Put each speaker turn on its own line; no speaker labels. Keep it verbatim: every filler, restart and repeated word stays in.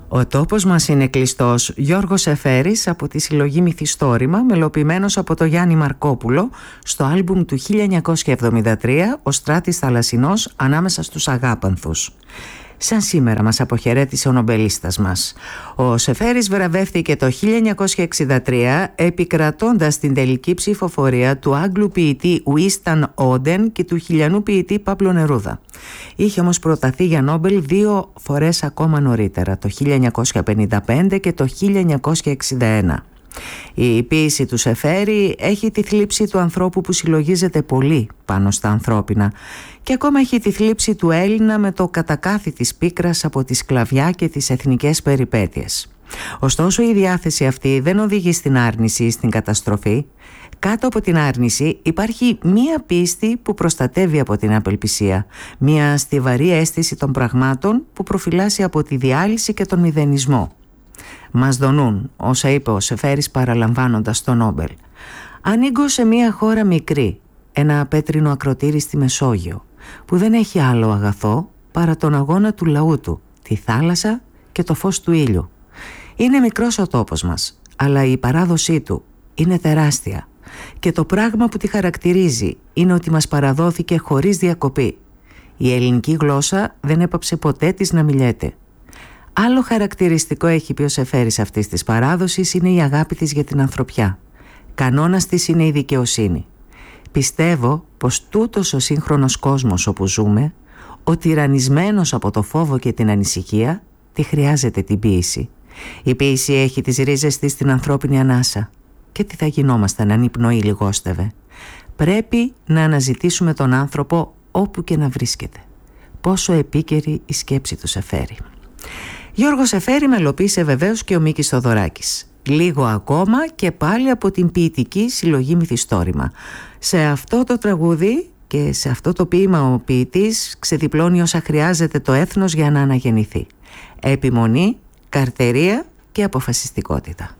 Ο τόπος μας είναι κλειστός. Γιώργος Σεφέρης από τη συλλογή Μυθιστόρημα, μελοποιημένος από το Γιάννη Μαρκόπουλο στο άλμπουμ του χίλια εννιακόσια εβδομήντα τρία «Ο Στράτης Θαλασσινός ανάμεσα στους Αγάπανθους». Σαν σήμερα μας αποχαιρέτησε ο νομπελίστας μας. Ο Σεφέρης βραβεύτηκε το χίλια εννιακόσια εξήντα τρία επικρατώντας την τελική ψηφοφορία του Άγγλου ποιητή Ουίσταν Όντεν και του χιλιανού ποιητή Παύλο Νερούδα. Είχε όμως προταθεί για Νόμπελ δύο φορές ακόμα νωρίτερα, το χίλια εννιακόσια πενήντα πέντε και το χίλια εννιακόσια εξήντα ένα. Η ποίηση του Σεφέρη έχει τη θλίψη του ανθρώπου που συλλογίζεται πολύ πάνω στα ανθρώπινα και ακόμα έχει τη θλίψη του Έλληνα με το κατακάθι της πίκρας από τη σκλαβιά και τις εθνικές περιπέτειες. Ωστόσο η διάθεση αυτή δεν οδηγεί στην άρνηση ή στην καταστροφή. Κάτω από την άρνηση υπάρχει μία πίστη που προστατεύει από την απελπισία, μία στιβαρή αίσθηση των πραγμάτων που προφυλάσσει από τη διάλυση και τον μηδενισμό. Μας δονούν όσα είπε ο Σεφέρης παραλαμβάνοντας το Νόμπελ. Ανήκω σε μια χώρα μικρή, ένα πέτρινο ακροτήρι στη Μεσόγειο, που δεν έχει άλλο αγαθό παρά τον αγώνα του λαού του, τη θάλασσα και το φως του ήλιου. Είναι μικρός ο τόπος μας, αλλά η παράδοσή του είναι τεράστια και το πράγμα που τη χαρακτηρίζει είναι ότι μας παραδόθηκε χωρίς διακοπή. Η ελληνική γλώσσα δεν έπαψε ποτέ της να μιλιέται. Άλλο χαρακτηριστικό έχει πει ο Σεφέρης αυτής της παράδοσης είναι η αγάπη της για την ανθρωπιά. Κανόνας της είναι η δικαιοσύνη. Πιστεύω πως τούτος ο σύγχρονος κόσμος όπου ζούμε, ο τυραννισμένος από το φόβο και την ανησυχία, τη χρειάζεται την ποίηση. Η ποίηση έχει τις ρίζες της στην ανθρώπινη ανάσα. Και τι θα γινόμασταν αν η πνοή λιγόστευε? Πρέπει να αναζητήσουμε τον άνθρωπο όπου και να βρίσκεται. Πόσο επίκαιρη η σκέψη του Σεφέρη. Γιώργο Σεφέρη μελοποίησε βεβαίως και ο Μίκης Θοδωράκης. Λίγο ακόμα και πάλι από την ποιητική συλλογή Μυθιστόρημα. Σε αυτό το τραγούδι και σε αυτό το ποίημα ο ποιητής ξεδιπλώνει όσα χρειάζεται το έθνος για να αναγεννηθεί. Επιμονή, καρτερία και αποφασιστικότητα.